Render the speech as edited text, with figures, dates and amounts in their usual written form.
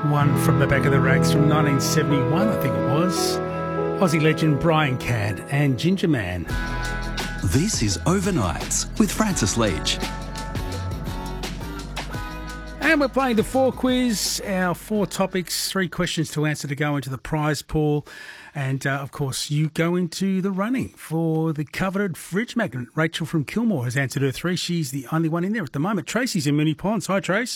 One from the back of the racks from 1971, I think it was. Aussie legend Brian Cadd and Ginger Man. This is Overnights with Francis Leach. And we're playing the 4 quiz, our 4 topics, 3 questions to answer to go into the prize pool. And, of course, you go into the running for the coveted fridge magnet. Rachel from Kilmore has answered her 3. She's the only one in there at the moment. Tracy's in Moonee Ponds. Hi, Trace.